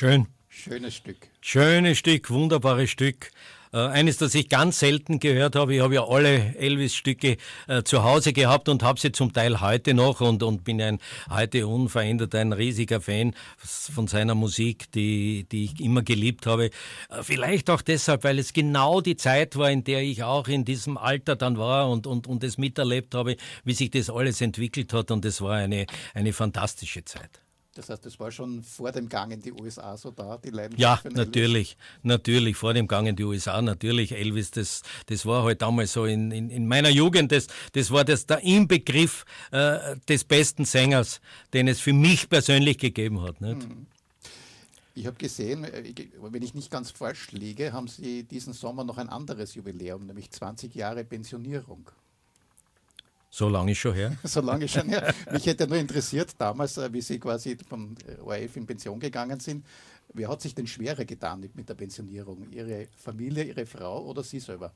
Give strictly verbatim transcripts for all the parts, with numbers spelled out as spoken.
Schön. Schönes Stück. Schönes Stück, wunderbares Stück. Äh, eines, das ich ganz selten gehört habe. Ich habe ja alle Elvis-Stücke äh, zu Hause gehabt und habe sie zum Teil heute noch und, und bin ein heute unverändert ein riesiger Fan von seiner Musik, die, die ich immer geliebt habe. Äh, vielleicht auch deshalb, weil es genau die Zeit war, in der ich auch in diesem Alter dann war und, und, und es miterlebt habe, wie sich das alles entwickelt hat, und es war eine, eine fantastische Zeit. Das heißt, das war schon vor dem Gang in die U S A so da, die Leidenschaft Ja, für natürlich, natürlich, vor dem Gang in die U S A, natürlich, Elvis, das, das war halt damals so in, in, in meiner Jugend, das, das war das, der Inbegriff äh, des besten Sängers, den es für mich persönlich gegeben hat. Nicht? Ich habe gesehen, wenn ich nicht ganz falsch liege, haben Sie diesen Sommer noch ein anderes Jubiläum, nämlich zwanzig Jahre Pensionierung. So lange ist schon her. So lange schon her. Mich hätte nur interessiert, damals, wie Sie quasi vom O R F in Pension gegangen sind, wer hat sich denn schwerer getan mit, mit der Pensionierung? Ihre Familie, Ihre Frau oder Sie selber?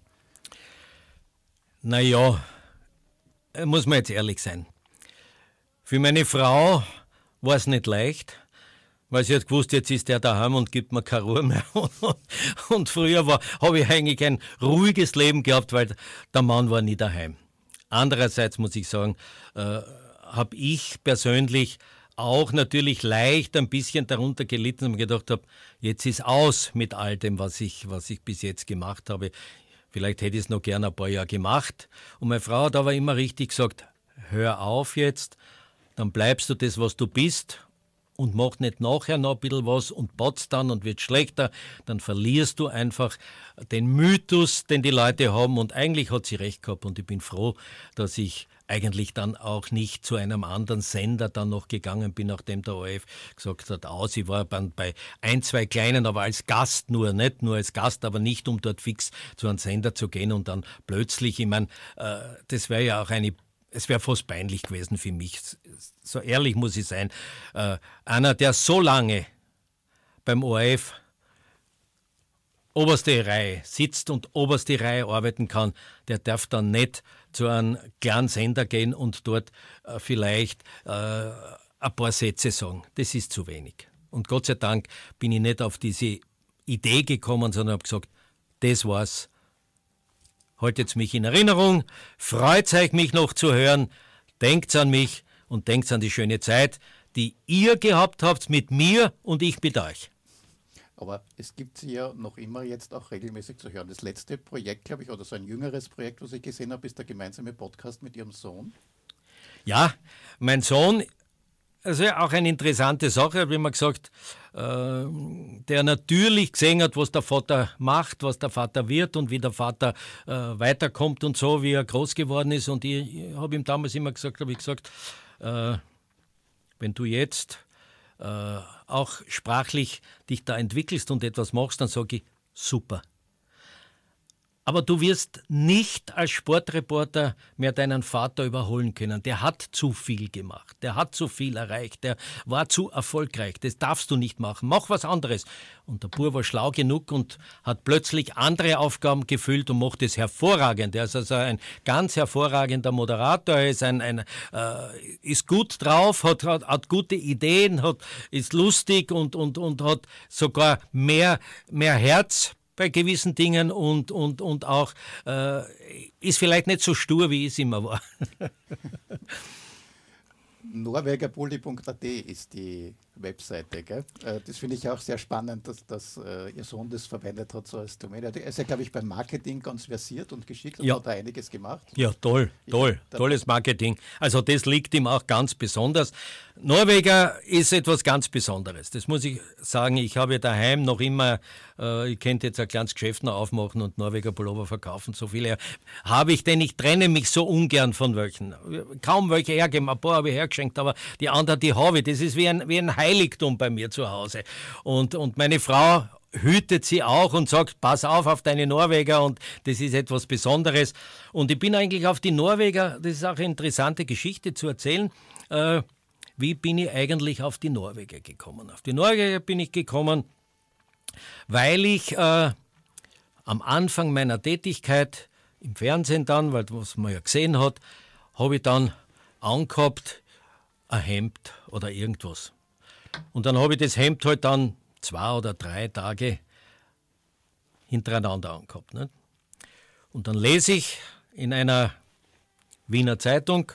Naja, muss man jetzt ehrlich sein. Für meine Frau war es nicht leicht, weil sie hat gewusst, jetzt ist der daheim und gibt mir keine Ruhe mehr. Und früher habe ich eigentlich ein ruhiges Leben gehabt, weil der Mann war nie daheim. Andererseits muss ich sagen, äh, habe ich persönlich auch natürlich leicht ein bisschen darunter gelitten und mir gedacht habe, jetzt ist aus mit all dem, was ich, was ich bis jetzt gemacht habe. Vielleicht hätte ich es noch gerne ein paar Jahre gemacht. Und meine Frau hat aber immer richtig gesagt, hör auf jetzt, dann bleibst du das, was du bist, und mach nicht nachher noch ein bisschen was und patzt dann und wird schlechter, dann verlierst du einfach den Mythos, den die Leute haben, und eigentlich hat sie recht gehabt und ich bin froh, dass ich eigentlich dann auch nicht zu einem anderen Sender dann noch gegangen bin, nachdem der O R F gesagt hat, aus, ich war bei ein, zwei kleinen, aber als Gast nur, nicht nur als Gast, aber nicht, um dort fix zu einem Sender zu gehen und dann plötzlich, ich meine, äh, das wäre ja auch eine Es wäre fast peinlich gewesen für mich, so ehrlich muss ich sein. Äh, einer, der so lange beim O R F oberste Reihe sitzt und oberste Reihe arbeiten kann, der darf dann nicht zu einem kleinen Sender gehen und dort äh, vielleicht äh, ein paar Sätze sagen. Das ist zu wenig. Und Gott sei Dank bin ich nicht auf diese Idee gekommen, sondern habe gesagt, das war's. Haltet mich in Erinnerung, freut euch, mich noch zu hören, denkt an mich und denkt an die schöne Zeit, die ihr gehabt habt mit mir und ich mit euch. Aber es gibt sie ja noch immer jetzt auch regelmäßig zu hören. Das letzte Projekt, glaube ich, oder so ein jüngeres Projekt, was ich gesehen habe, ist der gemeinsame Podcast mit Ihrem Sohn. Ja, mein Sohn, also auch eine interessante Sache, habe ich mir gesagt, äh, der natürlich gesehen hat, was der Vater macht, was der Vater wird und wie der Vater äh, weiterkommt und so, wie er groß geworden ist. Und ich, ich habe ihm damals immer gesagt, habe ich gesagt, äh, wenn du jetzt äh, auch sprachlich dich da entwickelst und etwas machst, dann sage ich, super. Aber du wirst nicht als Sportreporter mehr deinen Vater überholen können. Der hat zu viel gemacht, der hat zu viel erreicht, der war zu erfolgreich. Das darfst du nicht machen. Mach was anderes. Und der Bub war schlau genug und hat plötzlich andere Aufgaben gefüllt und macht es hervorragend. Er ist also ein ganz hervorragender Moderator, er ist, ein, ein, äh, ist gut drauf, hat, hat, hat gute Ideen, hat, ist lustig und, und, und hat sogar mehr, mehr Herz bei gewissen Dingen und, und, und auch äh, ist vielleicht nicht so stur, wie es immer war. norwegerbulli punkt a t ist die Webseite. Gell? Das finde ich auch sehr spannend, dass, dass uh, Ihr Sohn das verwendet hat so als Domain. Er ist ja, glaube ich, beim Marketing ganz versiert und geschickt und ja. hat da einiges gemacht. Ja, toll, toll, ich, tolles Marketing. Also das liegt ihm auch ganz besonders. Norweger ist etwas ganz Besonderes. Das muss ich sagen. Ich habe daheim noch immer, äh, ich könnte jetzt ein kleines Geschäft noch aufmachen und Norweger Pullover verkaufen. So viele habe ich, denn ich trenne mich so ungern von welchen. Kaum welche hergeben, ein paar habe ich hergeschenkt, aber die anderen, die habe ich. Das ist wie ein, wie ein Heiligtum bei mir zu Hause. Und, und meine Frau hütet sie auch und sagt, pass auf auf deine Norweger, und das ist etwas Besonderes. Und ich bin eigentlich auf die Norweger, das ist auch eine interessante Geschichte zu erzählen, äh, wie bin ich eigentlich auf die Norweger gekommen? Auf die Norweger bin ich gekommen, weil ich äh, am Anfang meiner Tätigkeit im Fernsehen dann, weil was man ja gesehen hat, habe ich dann angehabt, ein Hemd oder irgendwas. Und dann habe ich das Hemd halt dann zwei oder drei Tage hintereinander angehabt. Nicht? Und dann lese ich in einer Wiener Zeitung,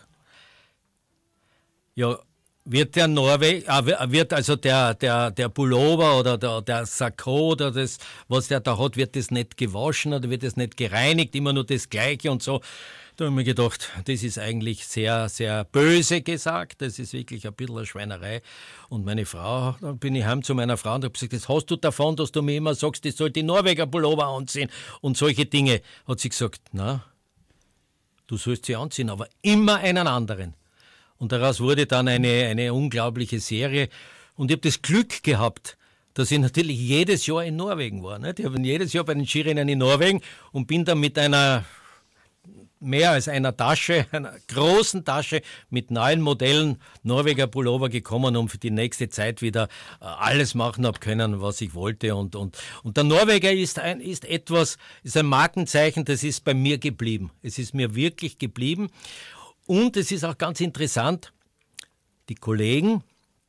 ja, wird der Norweg, äh, wird also der, der, der Pullover oder der, der Sakko oder das, was der da hat, wird das nicht gewaschen oder wird das nicht gereinigt, immer nur das Gleiche und so. Da habe ich mir gedacht, das ist eigentlich sehr, sehr böse gesagt, das ist wirklich ein bisschen eine Schweinerei. Und meine Frau, dann bin ich heim zu meiner Frau und habe gesagt, das hast du davon, dass du mir immer sagst, ich soll die Norweger Pullover anziehen und solche Dinge. Hat sie gesagt, na, du sollst sie anziehen, aber immer einen anderen. Und daraus wurde dann eine, eine unglaubliche Serie. Und ich habe das Glück gehabt, dass ich natürlich jedes Jahr in Norwegen war. Nicht? Ich habe jedes Jahr bei den Skirennen in Norwegen und bin dann mit einer mehr als einer Tasche, einer großen Tasche mit neuen Modellen Norweger Pullover gekommen, um für die nächste Zeit wieder alles machen habe können, was ich wollte. Und, und, und der Norweger ist, ein, ist etwas, ist ein Markenzeichen, das ist bei mir geblieben. Es ist mir wirklich geblieben. Und es ist auch ganz interessant, die Kollegen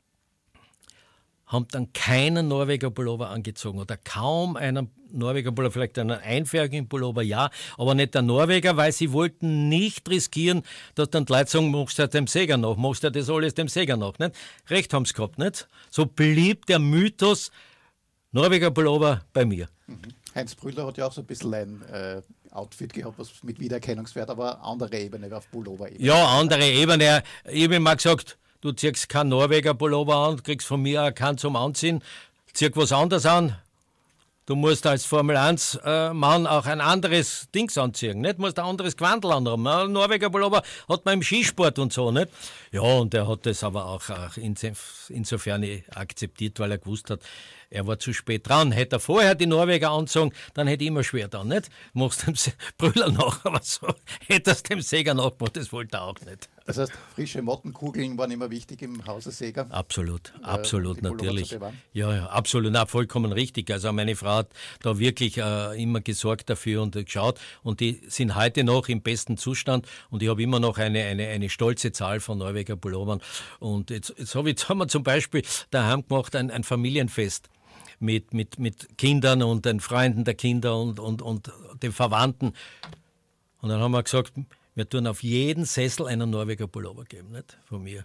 haben dann keinen Norweger Pullover angezogen oder kaum einen Norweger Pullover, vielleicht einen einfärbigen Pullover, ja, aber nicht der Norweger, weil sie wollten nicht riskieren, dass dann die Leute sagen, machst du dem Säger nach, machst du das alles dem Säger nach. Nicht? Recht haben sie gehabt. Nicht? So blieb der Mythos Norweger Pullover bei mir. Mhm. Heinz Brüller hat ja auch so ein bisschen ein äh, Outfit gehabt, was mit Wiedererkennungswert, aber andere Ebene, auf Pullover-Ebene. Ja, andere Ebene. Ich habe immer gesagt, du ziehst keinen Norweger Pullover an, kriegst von mir auch keinen zum Anziehen, zieh was anderes an. Du musst als Formel eins Mann auch ein anderes Dings anziehen, nicht? Du musst ein anderes Gewandel anhaben. Ein Norweger Pullover hat man im Skisport und so, nicht? Ja, und er hat das aber auch, auch insofern akzeptiert, weil er gewusst hat, er war zu spät dran. Hätte er vorher die Norweger angezogen, dann hätte ich immer schwer dran, nicht? Machst dem Brüller nach, aber so hätte er es dem Säger nachgemacht, das wollte er auch nicht. Das heißt, frische Mottenkugeln waren immer wichtig im Hause Säger? Absolut, absolut, äh, natürlich. Ja, ja, absolut, na, vollkommen richtig. Also meine Frau hat da wirklich äh, immer gesorgt dafür und äh, geschaut und die sind heute noch im besten Zustand und ich habe immer noch eine, eine, eine stolze Zahl von Norweger Pullovern. Und jetzt, jetzt, hab ich, jetzt haben wir zum Beispiel daheim gemacht ein, ein Familienfest. Mit, mit, mit Kindern und den Freunden der Kinder und, und, und den Verwandten. Und dann haben wir gesagt, wir tun auf jeden Sessel einen Norweger Pullover geben, nicht? Von mir.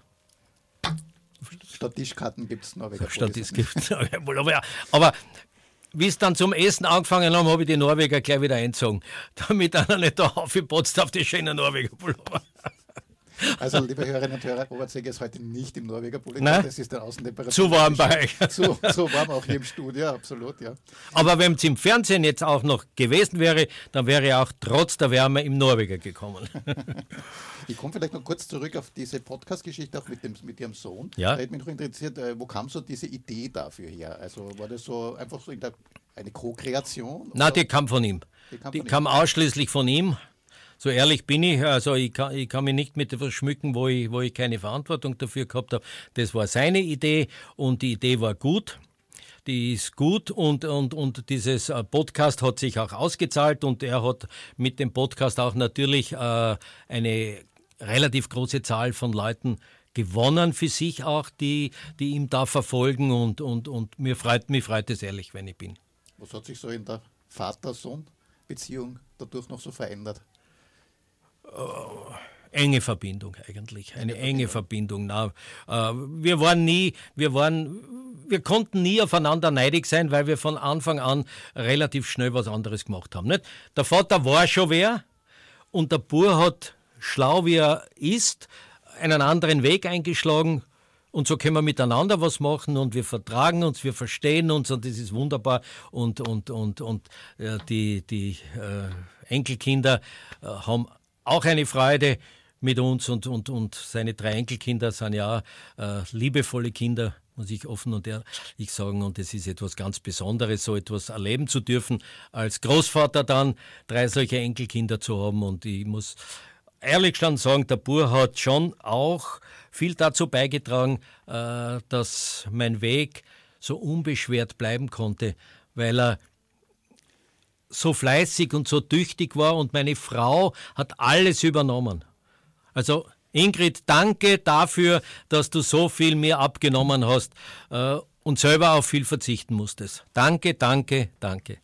Statt Tischkarten gibt es Norweger Statt Tisch gibt es Norweger Pullover, ja. Aber wie es dann zum Essen angefangen haben, habe ich die Norweger gleich wieder eingezogen. Damit einer nicht da aufgepotzt auf die schönen Norweger Pullover. Also, liebe Hörerinnen und Hörer, Robert Säger ist heute nicht im Norweger Pullover. Das ist der Außentemperatur. Zu warm bei euch. Zu, zu warm auch hier im Studio, absolut, ja. Aber wenn es im Fernsehen jetzt auch noch gewesen wäre, dann wäre er auch trotz der Wärme im Norweger gekommen. Ich komme vielleicht noch kurz zurück auf diese Podcast-Geschichte auch mit, dem, mit Ihrem Sohn. Ja. Da hätte mich noch interessiert, wo kam so diese Idee dafür her? Also war das so einfach so eine Co-Kreation? Nein, die kam von ihm. Die kam, die von kam ihm. ausschließlich von ihm. So ehrlich bin ich, also ich kann, ich kann mich nicht mit etwas schmücken, wo ich, wo ich keine Verantwortung dafür gehabt habe. Das war seine Idee und die Idee war gut. Die ist gut und, und, und dieses Podcast hat sich auch ausgezahlt und er hat mit dem Podcast auch natürlich äh, eine relativ große Zahl von Leuten gewonnen für sich auch, die, die ihm da verfolgen und, und, und mir freut, mich freut es ehrlich, wenn ich bin. Was hat sich so in der Vater-Sohn-Beziehung dadurch noch so verändert? Uh, enge Verbindung eigentlich, eine enge, enge Verbindung. Na, uh, wir waren nie, wir waren, wir konnten nie aufeinander neidig sein, weil wir von Anfang an relativ schnell was anderes gemacht haben. Nicht? Der Vater war schon wer und der Bub hat, schlau wie er ist, einen anderen Weg eingeschlagen. Und so können wir miteinander was machen und wir vertragen uns, wir verstehen uns und das ist wunderbar. Und, und, und, und äh, die, die äh, Enkelkinder äh, haben auch eine Freude mit uns und, und, und seine drei Enkelkinder sind ja äh, liebevolle Kinder, muss ich offen und ehrlich sagen. Und es ist etwas ganz Besonderes, so etwas erleben zu dürfen, als Großvater dann drei solche Enkelkinder zu haben. Und ich muss ehrlich gestanden sagen, der Bub hat schon auch viel dazu beigetragen, äh, dass mein Weg so unbeschwert bleiben konnte, weil er so fleißig und so tüchtig war und meine Frau hat alles übernommen. Also Ingrid, danke dafür, dass du so viel mir abgenommen hast. und selber auf viel verzichten musstest. Danke, danke, danke.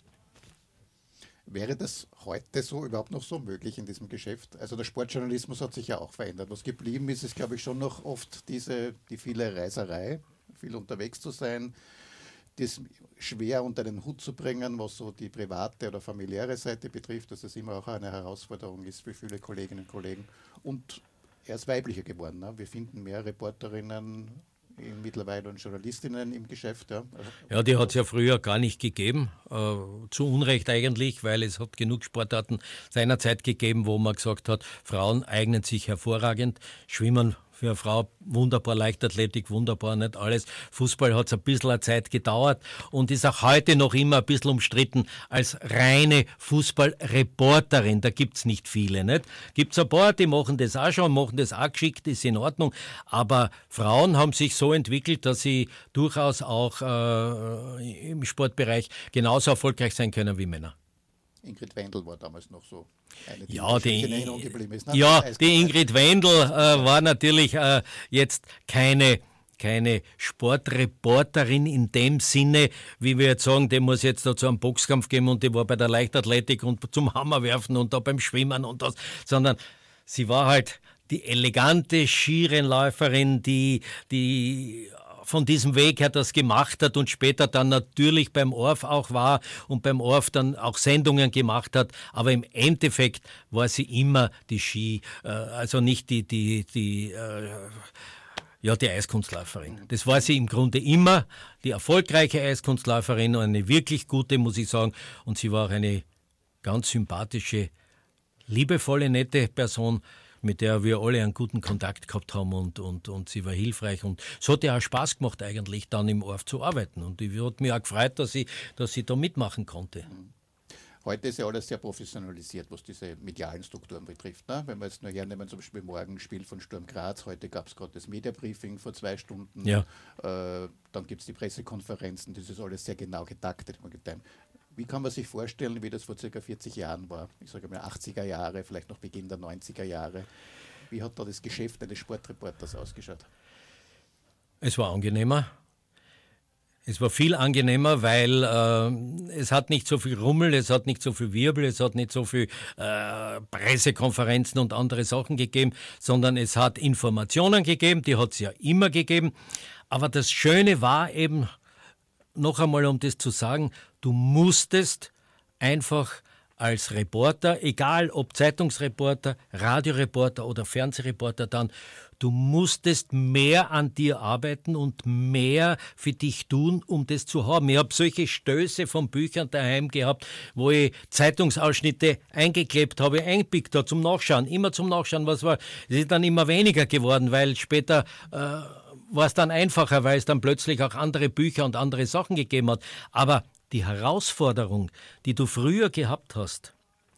Wäre das heute so überhaupt noch so möglich in diesem Geschäft? Also der Sportjournalismus hat sich ja auch verändert. Was geblieben ist, ist, glaube ich, schon noch oft diese, die viele Reiserei, viel unterwegs zu sein, das schwer unter den Hut zu bringen, was so die private oder familiäre Seite betrifft, dass es immer auch eine Herausforderung ist für viele Kolleginnen und Kollegen. Und er ist weiblicher geworden. Ne? Wir finden mehr Reporterinnen mittlerweile und Journalistinnen im Geschäft. Ja, ja die hat es ja früher gar nicht gegeben, äh, zu Unrecht eigentlich, weil es hat genug Sportarten seinerzeit gegeben, wo man gesagt hat, Frauen eignen sich hervorragend, Schwimmen für eine Frau wunderbar, Leichtathletik wunderbar, nicht alles. Fußball hat es ein bisschen eine Zeit gedauert und ist auch heute noch immer ein bisschen umstritten als reine Fußballreporterin. Da gibt es nicht viele. Nicht? Gibt es ein paar, die machen das auch schon, machen das auch geschickt, ist in Ordnung. Aber Frauen haben sich so entwickelt, dass sie durchaus auch äh, im Sportbereich genauso erfolgreich sein können wie Männer. Ingrid Wendel war damals noch so eine, die ja, die, in Erinnerung geblieben ist. Ne? Ja, die Ingrid Wendel äh, war natürlich äh, jetzt keine, keine Sportreporterin in dem Sinne, wie wir jetzt sagen, die muss jetzt da zu einem Boxkampf gehen und die war bei der Leichtathletik und zum Hammerwerfen und da beim Schwimmen und das, sondern sie war halt die elegante Skirennläuferin, die, die von diesem Weg her das gemacht hat und später dann natürlich beim O R F auch war und beim O R F dann auch Sendungen gemacht hat, aber im Endeffekt war sie immer die Ski, äh, also nicht die, die, die, äh, ja, die Eiskunstläuferin. Das war sie im Grunde immer, die erfolgreiche Eiskunstläuferin, eine wirklich gute, muss ich sagen, und sie war auch eine ganz sympathische, liebevolle, nette Person, mit der wir alle einen guten Kontakt gehabt haben und, und, und sie war hilfreich. Und es hat ja auch Spaß gemacht, eigentlich dann im O R F zu arbeiten. Und ich hat mich auch gefreut, dass ich, dass ich da mitmachen konnte. Heute ist ja alles sehr professionalisiert, was diese medialen Strukturen betrifft. Ne? Wenn wir jetzt nur hernehmen, zum Beispiel morgen Spiel von Sturm Graz, heute gab es gerade das Media-Briefing vor zwei Stunden, ja. äh, dann gibt es die Pressekonferenzen, das ist alles sehr genau getaktet. Wie kann man sich vorstellen, wie das vor ca. vierzig Jahren war? Ich sage mal achtziger Jahre, vielleicht noch Beginn der neunziger Jahre. Wie hat da das Geschäft eines Sportreporters ausgeschaut? Es war angenehmer. Es war viel angenehmer, weil äh, es hat nicht so viel Rummel, es hat nicht so viel Wirbel, es hat nicht so viel äh, Pressekonferenzen und andere Sachen gegeben, sondern es hat Informationen gegeben, die hat es ja immer gegeben. Aber das Schöne war eben, noch einmal um das zu sagen, du musstest einfach als Reporter, egal ob Zeitungsreporter, Radioreporter oder Fernsehreporter dann, du musstest mehr an dir arbeiten und mehr für dich tun, um das zu haben. Ich habe solche Stöße von Büchern daheim gehabt, wo ich Zeitungsausschnitte eingeklebt habe, eingepickt habe zum Nachschauen, immer zum Nachschauen, was war. Es ist dann immer weniger geworden, weil später äh, war es dann einfacher, weil es dann plötzlich auch andere Bücher und andere Sachen gegeben hat. Aber die Herausforderung, die du früher gehabt hast,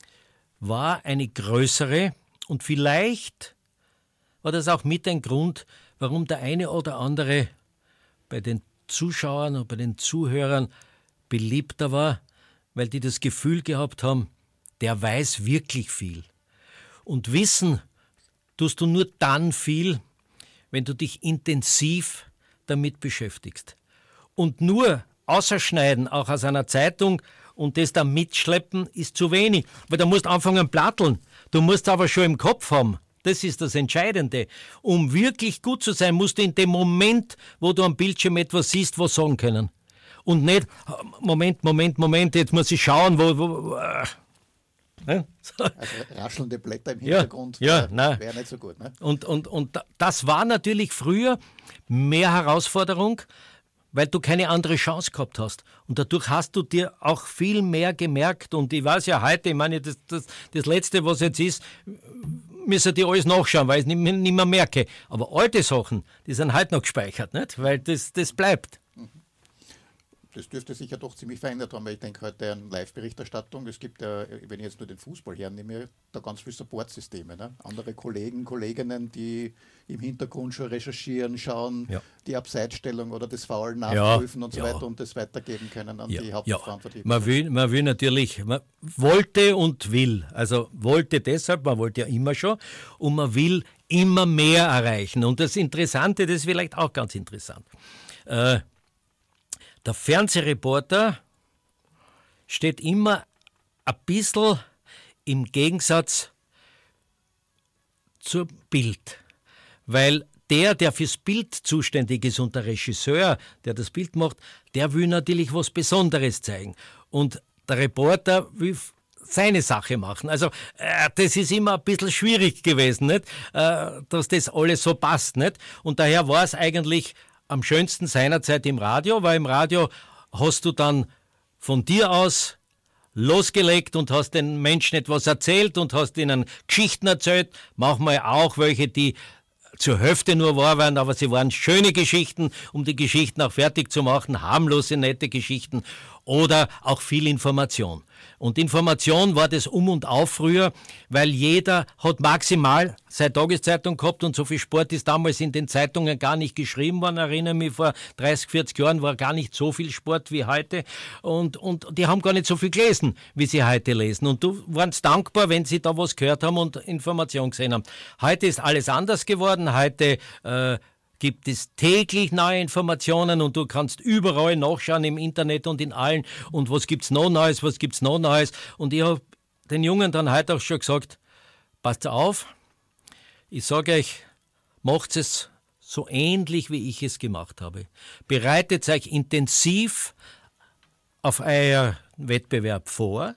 war eine größere und vielleicht war das auch mit ein Grund, warum der eine oder andere bei den Zuschauern und bei den Zuhörern beliebter war, weil die das Gefühl gehabt haben, der weiß wirklich viel. Und wissen tust du nur dann viel, wenn du dich intensiv damit beschäftigst. Und nur ausschneiden, auch aus einer Zeitung, und das dann mitschleppen, ist zu wenig. Weil da musst du anfangen platteln. Du musst aber schon im Kopf haben. Das ist das Entscheidende. Um wirklich gut zu sein, musst du in dem Moment, wo du am Bildschirm etwas siehst, was sagen können. Und nicht, Moment, Moment, Moment, jetzt muss ich schauen, wo... wo äh. Ne? So. Also raschelnde Blätter im Hintergrund ja, ja, wäre wär nicht so gut. Ne? Und, und, und das war natürlich früher mehr Herausforderung, weil du keine andere Chance gehabt hast. Und dadurch hast du dir auch viel mehr gemerkt. Und ich weiß ja heute, ich meine, das, das, das Letzte, was jetzt ist, müssen die alles nachschauen, weil ich es nicht mehr, nicht mehr merke. Aber alte Sachen, die sind heute noch gespeichert, nicht? Weil das, das bleibt. Das dürfte sich ja doch ziemlich verändert haben, weil ich denke heute an Live-Berichterstattung. Es gibt ja, wenn ich jetzt nur den Fußball hernehme, da ganz viele Supportsysteme. Ne? Andere Kollegen, Kolleginnen, die im Hintergrund schon recherchieren, schauen, ja. die Abseitsstellung oder das Foul nachprüfen ja. und so ja. weiter und das weitergeben können an ja. die Hauptverantwortlichen. Ja. Man will, man will natürlich, man wollte und will. Also wollte deshalb, man wollte ja immer schon, und man will immer mehr erreichen. Und das Interessante, das ist vielleicht auch ganz interessant. Äh, Der Fernsehreporter steht immer ein bisschen im Gegensatz zur Bild, weil der, der fürs Bild zuständig ist und der Regisseur, der das Bild macht, der will natürlich was Besonderes zeigen. Und der Reporter will seine Sache machen. Also äh, das ist immer ein bisschen schwierig gewesen, nicht? Äh, dass das alles so passt. Nicht? Und daher war es eigentlich am schönsten seinerzeit im Radio, weil im Radio hast du dann von dir aus losgelegt und hast den Menschen etwas erzählt und hast ihnen Geschichten erzählt. Manchmal auch welche, die zur Hälfte nur wahr waren, aber sie waren schöne Geschichten, um die Geschichten auch fertig zu machen, harmlose, nette Geschichten oder auch viel Information. Und Information war das Um und Auf früher, weil jeder hat maximal seine Tageszeitung gehabt und so viel Sport ist damals in den Zeitungen gar nicht geschrieben worden. Ich erinnere mich, vor dreißig, vierzig Jahren war gar nicht so viel Sport wie heute und, und die haben gar nicht so viel gelesen, wie sie heute lesen. Und du warst dankbar, wenn sie da was gehört haben und Information gesehen haben. Heute ist alles anders geworden. Heute äh, gibt es täglich neue Informationen und du kannst überall nachschauen im Internet und in allen und was gibt's noch Neues, was gibt's noch Neues. Und ich habe den Jungen dann heute auch schon gesagt, passt auf, ich sage euch, macht es so ähnlich, wie ich es gemacht habe. Bereitet euch intensiv auf euer Wettbewerb vor,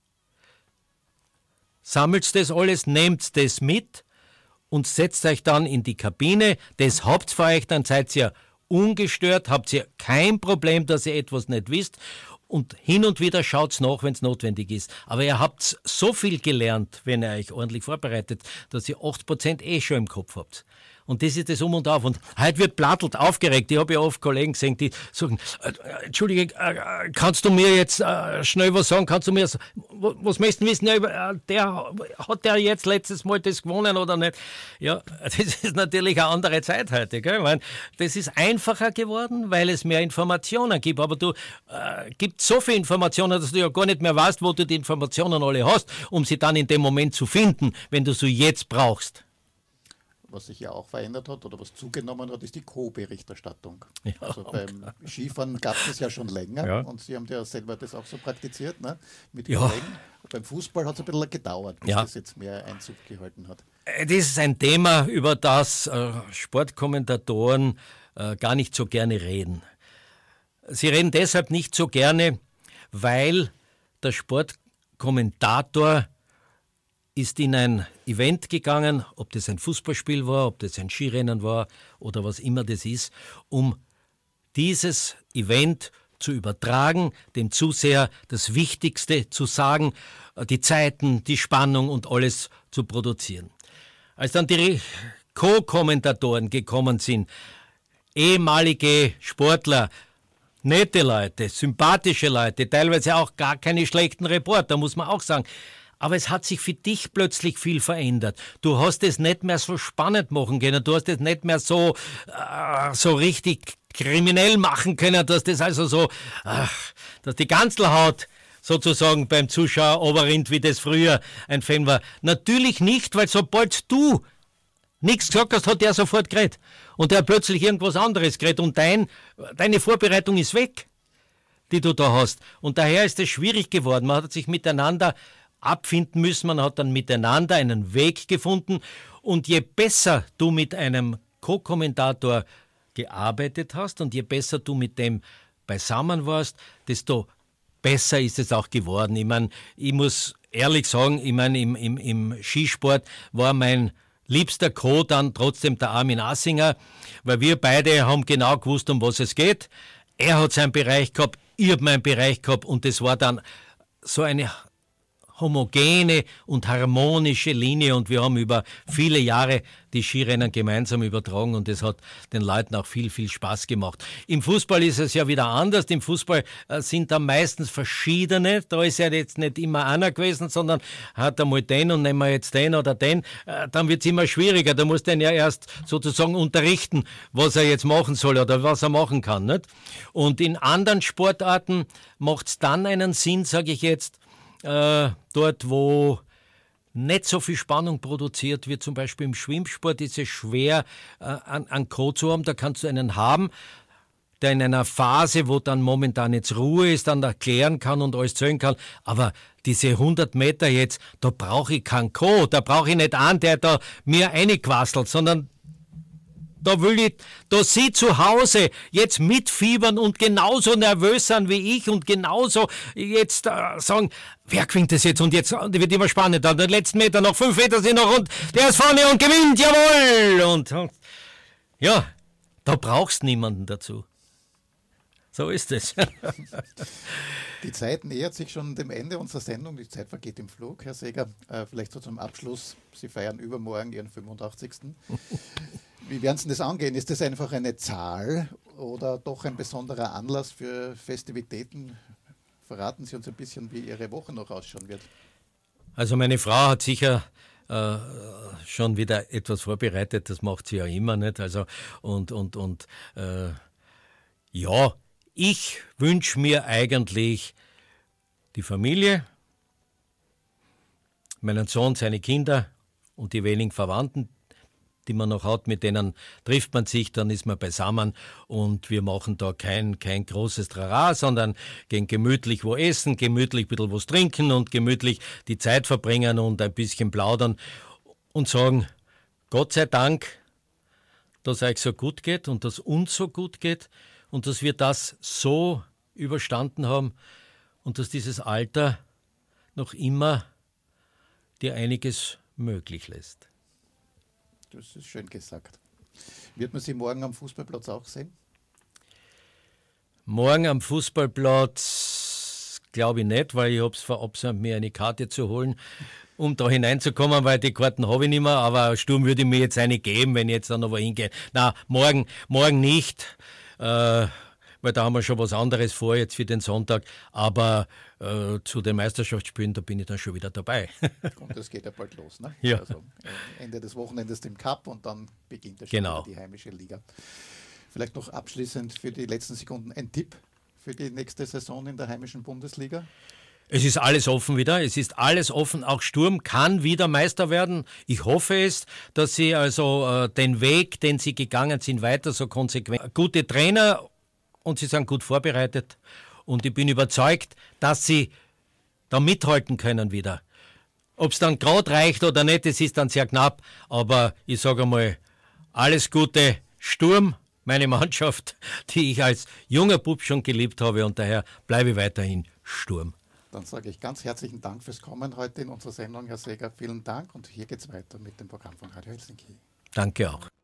sammelt das alles, nehmt das mit und setzt euch dann in die Kabine, das habt ihr für euch, dann seid ihr ungestört, habt ihr kein Problem, dass ihr etwas nicht wisst und hin und wieder schaut's nach, wenn es notwendig ist. Aber ihr habt so viel gelernt, wenn ihr euch ordentlich vorbereitet, dass ihr acht Prozent eh schon im Kopf habt. Und das ist das Um und Auf. Und heute wird plattelt, aufgeregt. Ich habe ja oft Kollegen gesehen, die sagen, äh, Entschuldige, äh, kannst du mir jetzt äh, schnell was sagen? Kannst du mir, was möchten wissen? Ja, der, hat der jetzt letztes Mal das gewonnen oder nicht? Ja, das ist natürlich eine andere Zeit heute. Gell? Ich meine, das ist einfacher geworden, weil es mehr Informationen gibt. Aber du äh, gibt so viele Informationen, dass du ja gar nicht mehr weißt, wo du die Informationen alle hast, um sie dann in dem Moment zu finden, wenn du sie jetzt brauchst. Was sich ja auch verändert hat oder was zugenommen hat, ist die Co-Berichterstattung. Ja, also beim okay. Skifahren gab es ja schon länger ja. und Sie haben ja selber das auch so praktiziert, ne? Mit ja. Kollegen. Beim Fußball hat es ein bisschen gedauert, bis ja. das jetzt mehr Einzug gehalten hat. Das ist ein Thema, über das äh, Sportkommentatoren äh, gar nicht so gerne reden. Sie reden deshalb nicht so gerne, weil der Sportkommentator ist in ein Event gegangen, ob das ein Fußballspiel war, ob das ein Skirennen war oder was immer das ist, um dieses Event zu übertragen, dem Zuseher das Wichtigste zu sagen, die Zeiten, die Spannung und alles zu produzieren. Als dann die Co-Kommentatoren gekommen sind, ehemalige Sportler, nette Leute, sympathische Leute, teilweise auch gar keine schlechten Reporter, muss man auch sagen. Aber es hat sich für dich plötzlich viel verändert. Du hast es nicht mehr so spannend machen können. Du hast es nicht mehr so, äh, so richtig kriminell machen können, dass das also so, ach, dass die Ganzelhaut sozusagen beim Zuschauer oberrinnt, wie das früher ein Fan war. Natürlich nicht, weil sobald du nichts gesagt hast, hat der sofort geredet. Und der hat plötzlich irgendwas anderes geredet und dein, deine Vorbereitung ist weg, die du da hast. Und daher ist es schwierig geworden. Man hat sich miteinander abfinden müssen, man hat dann miteinander einen Weg gefunden und je besser du mit einem Co-Kommentator gearbeitet hast und je besser du mit dem beisammen warst, desto besser ist es auch geworden. Ich meine, ich muss ehrlich sagen, ich meine, im, im, im Skisport war mein liebster Co. dann trotzdem der Armin Assinger, weil wir beide haben genau gewusst, um was es geht. Er hat seinen Bereich gehabt, ich habe meinen Bereich gehabt und das war dann so eine homogene und harmonische Linie und wir haben über viele Jahre die Skirennen gemeinsam übertragen und das hat den Leuten auch viel, viel Spaß gemacht. Im Fußball ist es ja wieder anders. Im Fußball äh, sind da meistens verschiedene. Da ist ja jetzt nicht immer einer gewesen, sondern hat einmal den und nehmen wir jetzt den oder den. Äh, dann wird es immer schwieriger. Da muss den ja erst sozusagen unterrichten, was er jetzt machen soll oder was er machen kann. Nicht? Und in anderen Sportarten macht es dann einen Sinn, sage ich jetzt, Äh, dort, wo nicht so viel Spannung produziert wird, zum Beispiel im Schwimmsport ist es schwer, äh, einen Co zu haben, da kannst du einen haben, der in einer Phase, wo dann momentan jetzt Ruhe ist, dann erklären kann und alles zählen kann. Aber diese hundert Meter jetzt, da brauche ich keinen Co., da brauche ich nicht einen, der da mir reinquasselt, sondern da will ich, da Sie zu Hause jetzt mitfiebern und genauso nervös sein wie ich und genauso jetzt äh, sagen, wer gewinnt das jetzt? Und jetzt wird immer spannend. An den letzten Meter noch fünf Meter sind noch und der ist vorne und gewinnt, jawohl! Und, und ja, da brauchst niemanden dazu. So ist es. Die Zeit nähert sich schon dem Ende unserer Sendung. Die Zeit vergeht im Flug, Herr Seeger. Äh, vielleicht so zum Abschluss. Sie feiern übermorgen Ihren fünfundachtzigsten Wie werden Sie das angehen? Ist das einfach eine Zahl oder doch ein besonderer Anlass für Festivitäten? Verraten Sie uns ein bisschen, wie Ihre Woche noch ausschauen wird. Also meine Frau hat sicher äh, schon wieder etwas vorbereitet. Das macht sie ja immer nicht. Also und und und äh, ja, ich wünsche mir eigentlich die Familie, meinen Sohn, seine Kinder und die wenigen Verwandten, die man noch hat, mit denen trifft man sich, dann ist man beisammen und wir machen da kein, kein großes Trara, sondern gehen gemütlich wo essen, gemütlich ein bisschen was trinken und gemütlich die Zeit verbringen und ein bisschen plaudern und sagen, Gott sei Dank, dass es euch so gut geht und dass uns so gut geht und dass wir das so überstanden haben und dass dieses Alter noch immer dir einiges möglich lässt. Das ist schön gesagt. Wird man Sie morgen am Fußballplatz auch sehen? Morgen am Fußballplatz glaube ich nicht, weil ich habe es verabsäumt, mir eine Karte zu holen, um da hineinzukommen, weil die Karten habe ich nicht mehr, aber Sturm würde mir jetzt eine geben, wenn ich jetzt dann noch hingehe. Na, morgen, morgen nicht, äh, weil da haben wir schon was anderes vor jetzt für den Sonntag, aber äh, zu den Meisterschaftsspielen, da bin ich dann schon wieder dabei. Und das geht ja bald los, ne? Ja. Also äh, Ende des Wochenendes im Cup und dann beginnt ja schon Genau. wieder die heimische Liga. Vielleicht noch abschließend für die letzten Sekunden ein Tipp für die nächste Saison in der heimischen Bundesliga. Es ist alles offen wieder, es ist alles offen, auch Sturm kann wieder Meister werden. Ich hoffe es, dass sie also äh, den Weg, den sie gegangen sind, weiter so konsequent. Gute Trainer und sie sind gut vorbereitet und ich bin überzeugt, dass sie da mithalten können wieder. Ob es dann gerade reicht oder nicht, das ist dann sehr knapp, aber ich sage einmal, alles Gute Sturm, meine Mannschaft, die ich als junger Bub schon geliebt habe und daher bleibe ich weiterhin Sturm. Dann sage ich ganz herzlichen Dank fürs Kommen heute in unserer Sendung, Herr Seeger. Vielen Dank und hier geht es weiter mit dem Programm von Radio Helsinki. Danke auch.